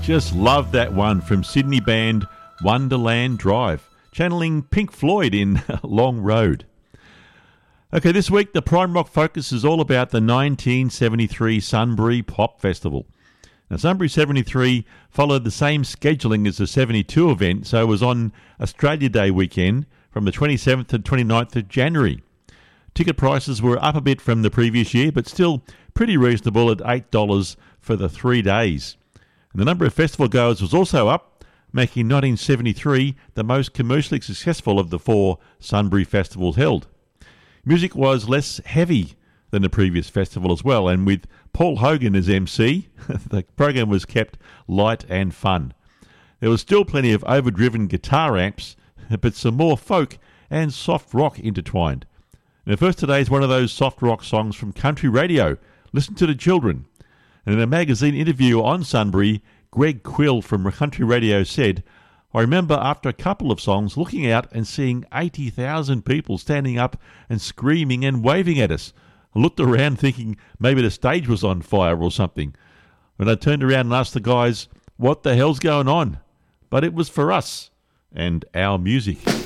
Just love that one from Sydney band Wonderland Drive, channeling Pink Floyd in Long Road. Okay, this week the Prime Rock focus is all about the 1973 Sunbury Pop Festival. Now, Sunbury 73 followed the same scheduling as the 72 event, so it was on Australia Day weekend from the 27th to 29th of January. Ticket prices were up a bit from the previous year, but still pretty reasonable at $8 for the 3 days. And the number of festival goers was also up, making 1973 the most commercially successful of the 4 Sunbury festivals held. Music was less heavy than the previous festival as well, and with Paul Hogan as MC, the program was kept light and fun. There was still plenty of overdriven guitar amps, but some more folk and soft rock intertwined. Now, first today is one of those soft rock songs from country radio, Listen to the Children. And in a magazine interview on Sunbury, Greg Quill from Country Radio said, "I remember after a couple of songs looking out and seeing 80,000 people standing up and screaming and waving at us. I looked around thinking maybe the stage was on fire or something. When I turned around and asked the guys, what the hell's going on? But it was for us and our music."